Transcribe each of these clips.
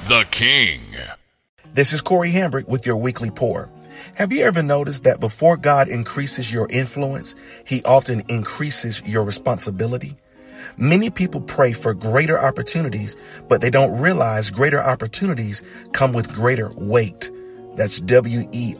the King. This is Corey Hambrick with your weekly pour. Have you ever noticed that before God increases your influence, he often increases your responsibility? Many people pray for greater opportunities, but they don't realize greater opportunities come with greater weight. That's WEIGHT.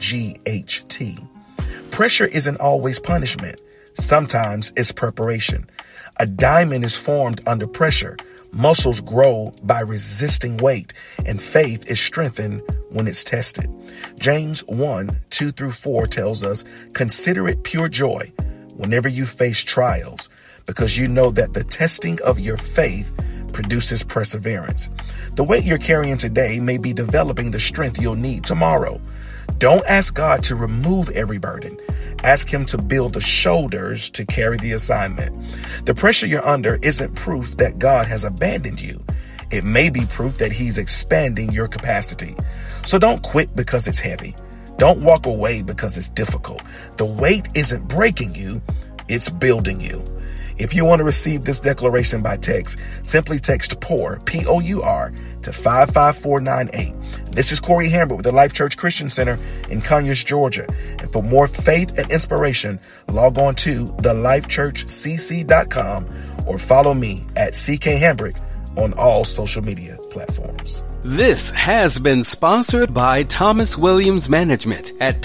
Pressure isn't always punishment. Sometimes it's preparation. A diamond is formed under pressure. Muscles grow by resisting weight, and faith is strengthened when it's tested. James 1:2-4 tells us, "Consider it pure joy whenever you face trials, because you know that the testing of your faith produces perseverance." The weight you're carrying today may be developing the strength you'll need tomorrow. Don't ask God to remove every burden. Ask him to build the shoulders to carry the assignment. The pressure you're under isn't proof that God has abandoned you. It may be proof that he's expanding your capacity. So don't quit because it's heavy. Don't walk away because it's difficult. The weight isn't breaking you, it's building you. If you want to receive this declaration by text, simply text POUR, P-O-U-R, to 55498. This is Corey Hambrick with the Life Church Christian Center in Conyers, Georgia. And for more faith and inspiration, log on to thelifechurchcc.com or follow me at CK Hambrick on all social media platforms. This has been sponsored by Thomas Williams Management at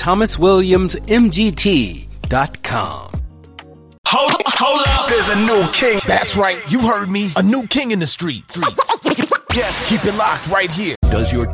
thomaswilliamsmgt.com. Hold up, there's a new king. That's right, you heard me. A new king in the streets. Yes, keep it locked right here. Does your